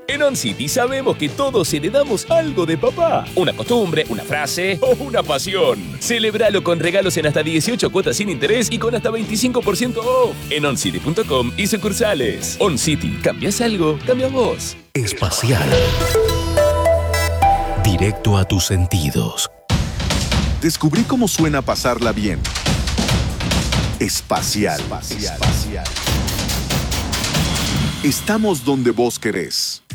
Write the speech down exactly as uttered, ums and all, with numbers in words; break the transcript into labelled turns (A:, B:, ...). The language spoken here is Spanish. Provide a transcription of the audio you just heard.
A: En OnCity sabemos que todos heredamos algo de papá. Una costumbre, una frase o una pasión. Celebralo con regalos en hasta dieciocho cuotas sin interés y con hasta veinticinco por ciento off. En oncity punto com y sucursales. OnCity. ¿Cambias algo? Cambias vos.
B: Espacial. Directo a tus sentidos.
C: Descubrí cómo suena pasarla bien. Espacial. Espacial. Espacial. Estamos donde vos querés.